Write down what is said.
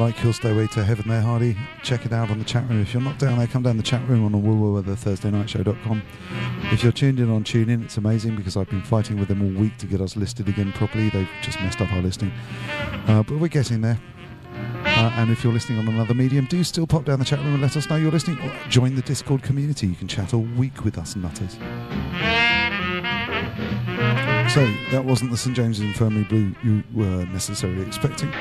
like your Stairway to Heaven there, Hardy. Check it out on the chat room. If you're not down there, come down the chat room on www.thursdaynightshow.com. If you're tuned in on TuneIn, it's amazing because I've been fighting with them all week to get us listed again properly. They've just messed up our listing. But we're getting there. And if you're listening on another medium, do still pop down the chat room and let us know you're listening. Or join the Discord community. You can chat all week with us nutters. So, that wasn't the St James's Infirmary Blue you were necessarily expecting.